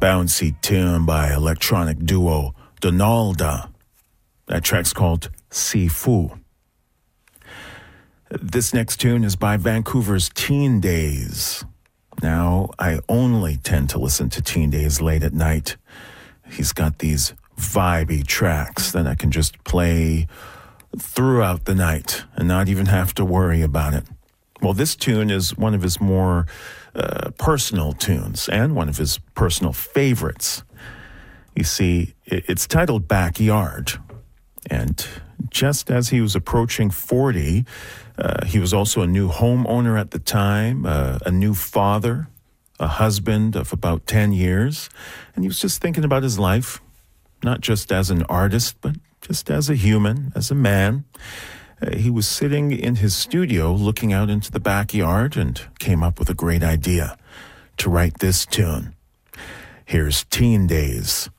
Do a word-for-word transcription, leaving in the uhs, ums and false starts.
bouncy tune by electronic duo Donalda. That track's called Sifu. This next tune is by Vancouver's Teen Days. Now, I only tend to listen to Teen Days late at night. He's got these vibey tracks that I can just play throughout the night and not even have to worry about it. Well, this tune is one of his more uh, personal tunes and one of his personal favorites. You see, it's titled Backyard. And just as he was approaching forty, uh, he was also a new homeowner at the time, uh, a new father, a husband of about ten years. And he was just thinking about his life, not just as an artist, but just as a human, as a man. Uh, he was sitting in his studio looking out into the backyard and came up with a great idea to write this tune. Here's Teen Days